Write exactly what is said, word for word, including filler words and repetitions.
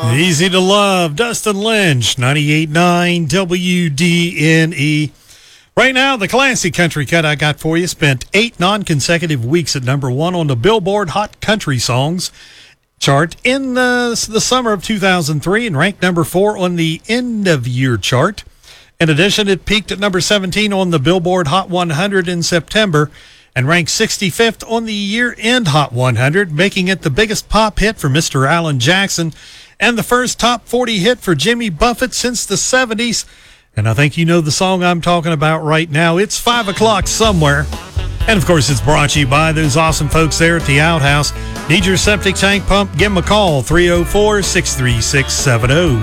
Easy to Love, Dustin Lynch, ninety-eight point nine W D N E. Right now, the classic country cut I got for you spent eight non-consecutive weeks at number one on the Billboard Hot Country Songs chart in the, the summer of two thousand three and ranked number four on the end-of-year chart. In addition, it peaked at number seventeen on the Billboard Hot one hundred in September and ranked sixty-fifth on the year-end Hot one hundred, making it the biggest pop hit for Mister Alan Jackson and the first top forty hit for Jimmy Buffett since the seventies. And I think you know the song I'm talking about right now. It's five o'clock somewhere. And, of course, it's brought to you by those awesome folks there at the Outhouse. Need your septic tank pump? Give them a call, three oh four, six three six, seven oh